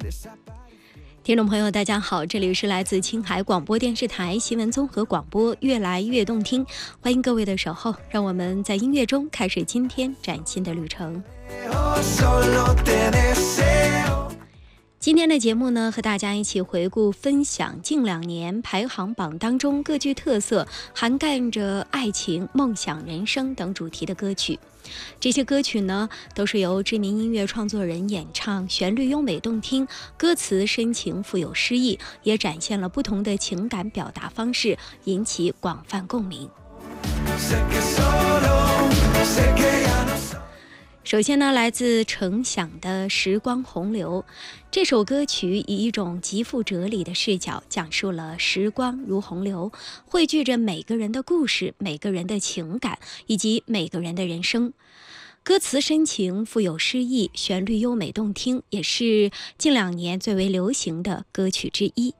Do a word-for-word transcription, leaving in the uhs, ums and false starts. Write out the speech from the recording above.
听众朋友大家好，这里是来自青海广播电视台新闻综合广播，越来越动听，欢迎各位的守候，让我们在音乐中开始今天崭新的旅程。今天的节目呢，和大家一起回顾分享近两年排行榜当中各具特色、涵盖着爱情、梦想、人生等主题的歌曲。这些歌曲呢，都是由知名音乐创作人演唱，旋律优美动听，歌词深情富有诗意，也展现了不同的情感表达方式，引起广泛共鸣。首先呢，来自程响的《时光洪流》这首歌曲，以一种极富哲理的视角，讲述了时光如洪流，汇聚着每个人的故事、每个人的情感以及每个人的人生。歌词深情富有诗意，旋律优美动听，也是近两年最为流行的歌曲之一。